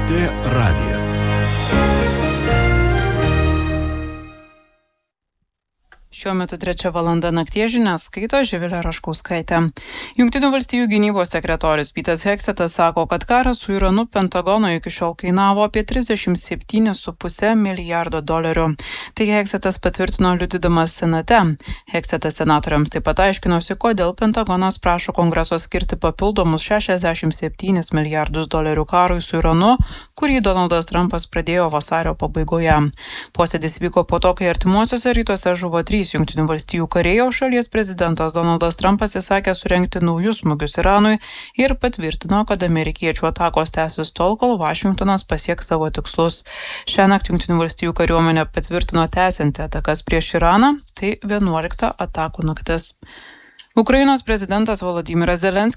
LRT radijas. Šiuo metu 3 valanda nakties žinias skaito Živilė Raškauskaitė. Jungtinių valstijų gynybos sekretorius Petas Hegsetas sako, kad karas su Iranu Pentagono iki šiol kainavo apie $37,5 milijardo. Tai Hegsetas patvirtino liudydamas senate. Hegsetas senatoriams taip pat aiškinosi, kodėl Pentagonas prašo Kongreso skirti papildomus $67 milijardus karui su Iranu, kurį Donaldas Trumpas pradėjo vasario pabaigoje. Posėdis vyko po to, kai artimuosiuose rytuose žuvo 3 Jungtinių valstijų kariai, o šalies prezidentas Donaldas Trumpas įsakė surengti naujus smūgius Iranui ir patvirtino, kad amerikiečių atakos tęsis tol, kol Vašingtonas pasieks savo tikslus. Šiąnakt Jungtinių valstijų kariuomenė patvirtino tęsianti atakas prieš Iraną, tai 11 atakų naktis. Ukrainos prezidentas Volodymyras Zelenskis